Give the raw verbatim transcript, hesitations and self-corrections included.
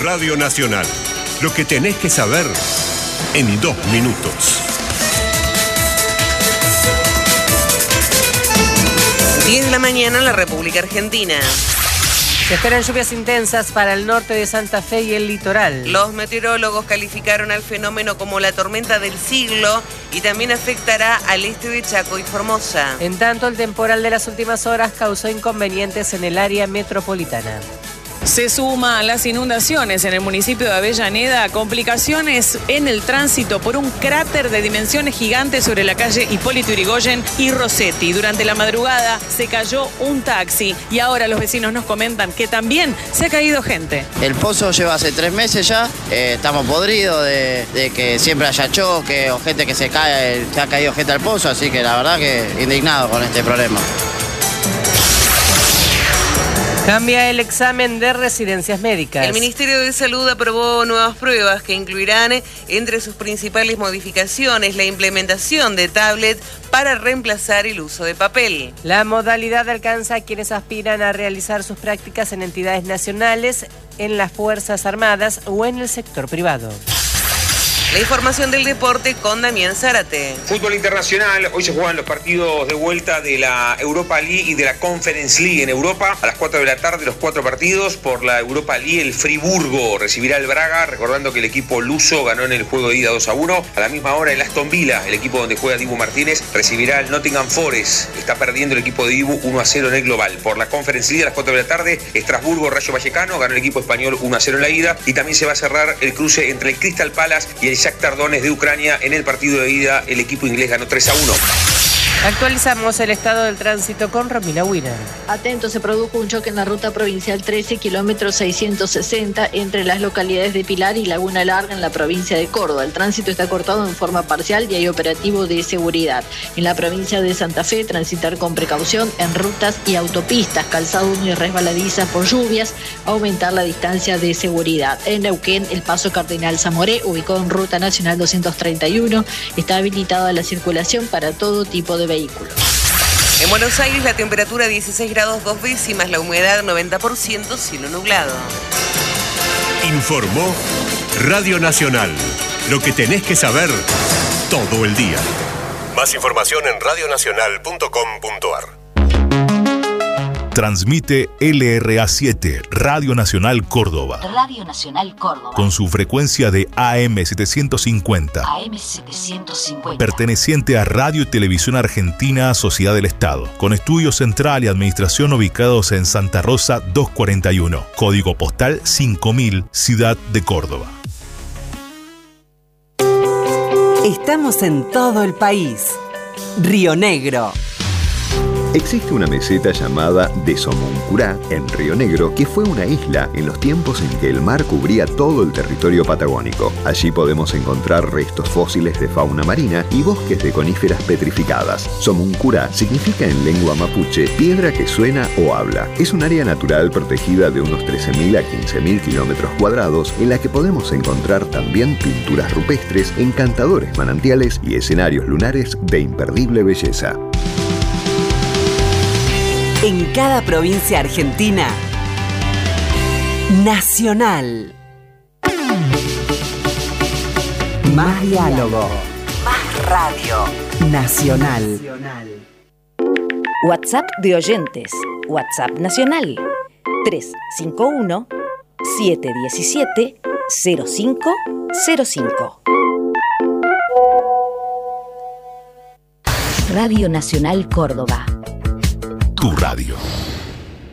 Radio Nacional. Lo que tenés que saber en dos minutos. diez de la mañana en la República Argentina. Se esperan lluvias intensas para el norte de Santa Fe y el litoral. Los meteorólogos calificaron al fenómeno como la tormenta del siglo y también afectará al este de Chaco y Formosa. En tanto, el temporal de las últimas horas causó inconvenientes en el área metropolitana. Se suma a las inundaciones en el municipio de Avellaneda, complicaciones en el tránsito por un cráter de dimensiones gigantes sobre la calle Hipólito Yrigoyen y Rossetti. Durante la madrugada se cayó un taxi y ahora los vecinos nos comentan que también se ha caído gente. El pozo lleva hace tres meses ya, eh, estamos podridos de, de que siempre haya choque o gente que se cae, se ha caído gente al pozo, así que la verdad que indignado con este problema. Cambia el examen de residencias médicas. El Ministerio de Salud aprobó nuevas pruebas que incluirán entre sus principales modificaciones la implementación de tablet para reemplazar el uso de papel. La modalidad alcanza a quienes aspiran a realizar sus prácticas en entidades nacionales, en las Fuerzas Armadas o en el sector privado. La información del deporte con Damián Zárate. Fútbol internacional, hoy se juegan los partidos de vuelta de la Europa League y de la Conference League en Europa. A las cuatro de la tarde los cuatro partidos. Por la Europa League el Friburgo recibirá al Braga, recordando que el equipo luso ganó en el juego de ida dos a uno. A la misma hora el Aston Villa, el equipo donde juega Dibu Martínez, recibirá al Nottingham Forest. Está perdiendo el equipo de Dibu uno a cero en el global. Por la Conference League a las cuatro de la tarde, Estrasburgo Rayo Vallecano, ganó el equipo español uno a cero en la ida. Y también se va a cerrar el cruce entre el Crystal Palace y el Shakhtar Donetsk de Ucrania. En el partido de ida el equipo inglés ganó tres a uno. Actualizamos el estado del tránsito con Romina Wiener. Atento, se produjo un choque en la ruta provincial trece, kilómetro seiscientos sesenta, entre las localidades de Pilar y Laguna Larga en la provincia de Córdoba. El tránsito está cortado en forma parcial y hay operativo de seguridad. En la provincia de Santa Fe, transitar con precaución en rutas y autopistas, calzados y resbaladizas por lluvias, aumentar la distancia de seguridad. En Neuquén, el paso Cardenal Zamoré, ubicado en ruta nacional doscientos treinta y uno, está habilitada la circulación para todo tipo de vehículos. En Buenos Aires la temperatura dieciséis grados dos décimas, la humedad noventa por ciento, cielo nublado. Informó Radio Nacional. Lo que tenés que saber todo el día. Más información en radio nacional punto com punto a r. Transmite L R A siete, Radio Nacional Córdoba. Radio Nacional Córdoba. Con su frecuencia de A M setecientos cincuenta. A M setecientos cincuenta. Perteneciente a Radio y Televisión Argentina, Sociedad del Estado. Con estudio central y administración ubicados en Santa Rosa doscientos cuarenta y uno. Código postal cinco mil, Ciudad de Córdoba. Estamos en todo el país. Río Negro. Existe una meseta llamada de Somoncurá, en Río Negro, que fue una isla en los tiempos en que el mar cubría todo el territorio patagónico. Allí podemos encontrar restos fósiles de fauna marina y bosques de coníferas petrificadas. Somoncurá significa en lengua mapuche piedra que suena o habla. Es un área natural protegida de unos trece mil a quince mil kilómetros cuadrados, en la que podemos encontrar también pinturas rupestres, encantadores manantiales y escenarios lunares de imperdible belleza. En cada provincia argentina, Nacional. Más diálogo. Más radio. Nacional. WhatsApp de oyentes. WhatsApp nacional. tres cinco uno, siete uno siete, cero cinco cero cinco. Radio Nacional Córdoba. Tu radio.